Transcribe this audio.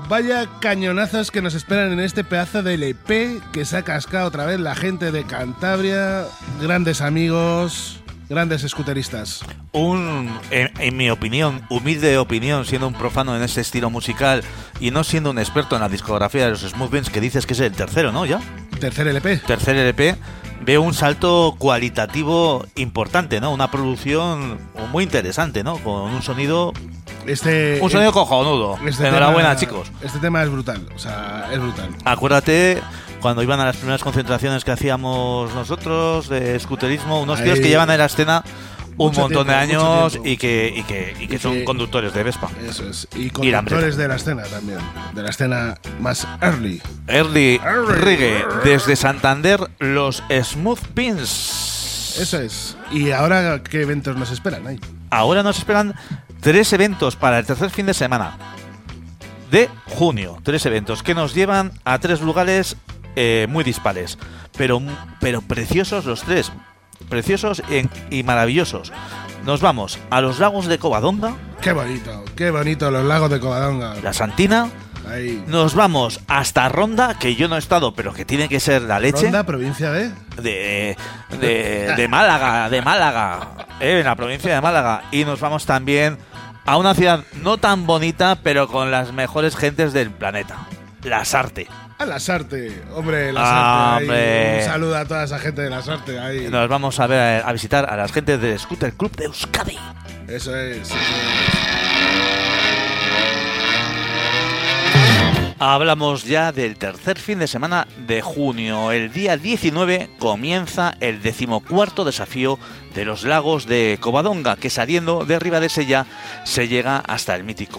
vaya cañonazos que nos esperan en este pedazo de LP que se ha cascado otra vez la gente de Cantabria, grandes amigos, grandes scooteristas. En mi opinión, humilde opinión, siendo un profano en este estilo musical y no siendo un experto en la discografía de los Smooth Beans, que dices que es el tercero, ¿no? ¿Ya? Tercer LP. Tercer LP. Veo un salto cualitativo importante, ¿no? Una producción muy interesante, ¿no? Con un sonido... un sonido cojonudo. Enhorabuena, chicos. Este tema es brutal, o sea, es brutal. Acuérdate cuando iban a las primeras concentraciones que hacíamos nosotros de scooterismo, unos tíos que llevan en la escena un montón de años y que son conductores de Vespa. Eso es. Y conductores de la escena también. De la escena más early reggae. Desde Santander, los Smooth Beans. Eso es. ¿Y ahora qué eventos nos esperan ahí? Ahora nos esperan 3 eventos para el tercer fin de semana de junio. 3 eventos que nos llevan a 3 lugares muy dispares. Pero preciosos los 3. Preciosos y maravillosos. Nos vamos a los lagos de Covadonga. Qué bonito los lagos de Covadonga. La Santina. Ahí. Nos vamos hasta Ronda, que yo no he estado, pero que tiene que ser la leche. ¿Ronda, provincia de Málaga, en la provincia de Málaga. Y nos vamos también a una ciudad no tan bonita, pero con las mejores gentes del planeta, Lasarte. A Lasarte, hombre, Lasarte. Un saludo a toda esa gente de Lasarte ahí. Nos vamos a visitar a las gentes del Scooter Club de Euskadi. Eso es. Hablamos ya del tercer fin de semana de junio. El día 19 comienza el 14º desafío de los lagos de Covadonga, que saliendo de Ribadesella se llega hasta el mítico